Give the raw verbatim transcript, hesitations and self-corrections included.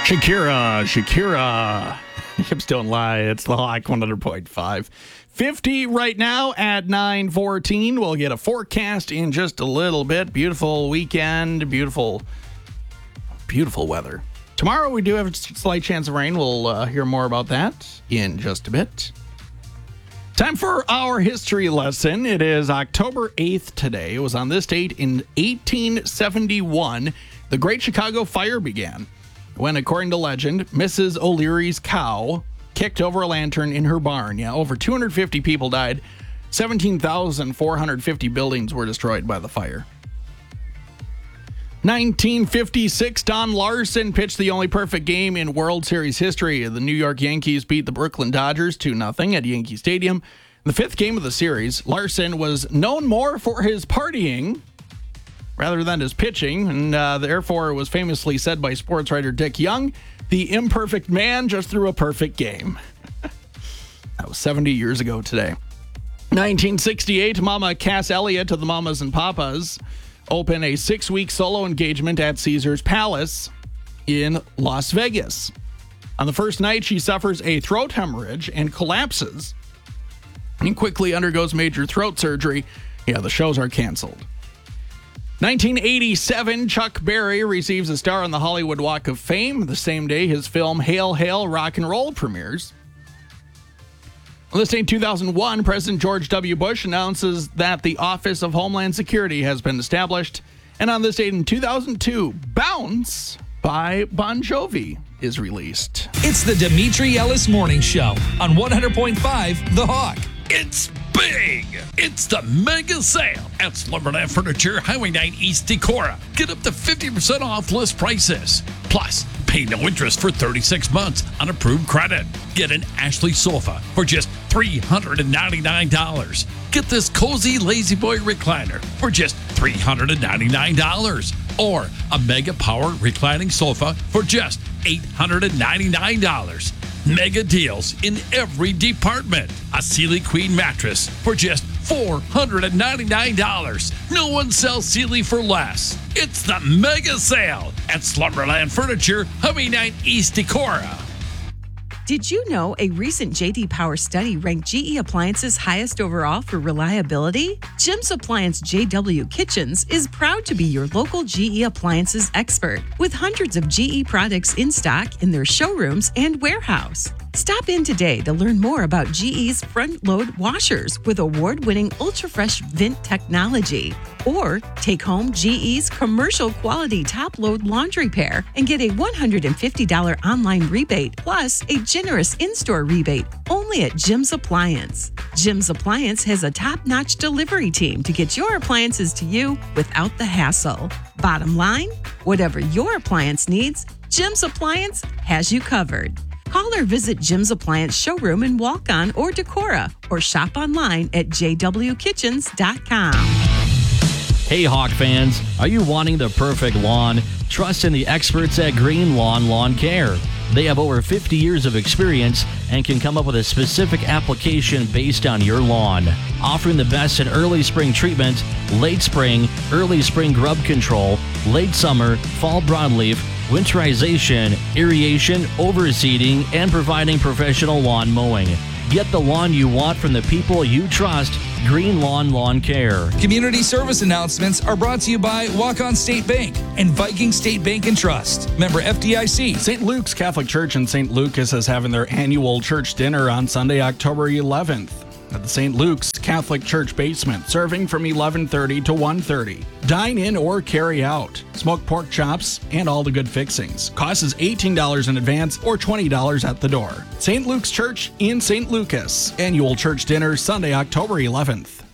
Shakira, Shakira. Hips don't lie. It's the Hawk one hundred point five. fifty right now at nine fourteen. We'll get a forecast in just a little bit. Beautiful weekend. Beautiful, beautiful weather. Tomorrow we do have a slight chance of rain. We'll uh, hear more about that in just a bit. Time for our history lesson. It is October eighth today. It was on this date in eighteen seventy-one. The Great Chicago Fire began when, according to legend, Missus O'Leary's cow kicked over a lantern in her barn. Yeah, over two hundred fifty people died. seventeen thousand four hundred fifty buildings were destroyed by the fire. nineteen fifty-six, Don Larson pitched the only perfect game in World Series history. The New York Yankees beat the Brooklyn Dodgers two nothing at Yankee Stadium. The fifth game of the series, Larson was known more for his partying rather than his pitching, and uh, therefore it was famously said by sports writer Dick Young, the imperfect man just threw a perfect game. That was seventy years ago today. nineteen sixty-eight, Mama Cass Elliot of the Mamas and Papas open a six-week solo engagement at Caesars Palace in Las Vegas. On the first night, she suffers a throat hemorrhage and collapses and quickly undergoes major throat surgery. Yeah, the shows are canceled. nineteen eighty-seven, Chuck Berry receives a star on the Hollywood Walk of Fame. The same day, his film Hail, Hail, Rock and Roll premieres. On this day in two thousand one, President George W. Bush announces that the Office of Homeland Security has been established. And on this date in two thousand two, Bounce by Bon Jovi is released. It's the Dimitri Ellis Morning Show on one hundred point five The Hawk. It's big. It's the mega sale at Slumberland Furniture, Highway nine East Decorah. Get up to fifty percent off list prices. Plus, pay no interest for thirty-six months on approved credit. Get an Ashley sofa for just three hundred ninety-nine dollars. Get this cozy Lazy Boy recliner for just three hundred ninety-nine dollars. Or a Mega Power reclining sofa for just eight hundred ninety-nine dollars. Mega deals in every department. A Sealy Queen mattress for just four hundred ninety-nine dollars. No one sells Sealy for less. It's the mega sale at Slumberland Furniture, Highway nine East Decorah. Did you know a recent J D Power study ranked G E Appliances highest overall for reliability? Jim's Appliance J W Kitchens is proud to be your local G E Appliances expert with hundreds of G E products in stock in their showrooms and warehouse. Stop in today to learn more about G E's front-load washers with award-winning ultra-fresh vent technology. Or take home G E's commercial-quality top-load laundry pair and get a one hundred fifty dollars online rebate plus a generous in-store rebate only at Jim's Appliance. Jim's Appliance has a top-notch delivery team to get your appliances to you without the hassle. Bottom line, whatever your appliance needs, Jim's Appliance has you covered. Call or visit Jim's Appliance showroom in Walk-On or Decorah, or shop online at j w kitchens dot com. Hey Hawk fans, are you wanting the perfect lawn? Trust in the experts at Green Lawn Lawn Care. They have over fifty years of experience and can come up with a specific application based on your lawn. Offering the best in early spring treatment, late spring, early spring grub control, late summer, fall broadleaf, winterization, irrigation, overseeding, and providing professional lawn mowing. Get the lawn you want from the people you trust. Green Lawn Lawn Care. Community service announcements are brought to you by Walk-On State Bank and Viking State Bank and Trust. Member F D I C. Saint Luke's Catholic Church in Saint Lucas is having their annual church dinner on Sunday, October eleventh at the Saint Luke's Catholic Church basement, serving from eleven thirty to one thirty. Dine in or carry out. Smoked pork chops and all the good fixings. Cost is eighteen dollars in advance or twenty dollars at the door. Saint Luke's Church in Saint Lucas. Annual church dinner Sunday, October eleventh.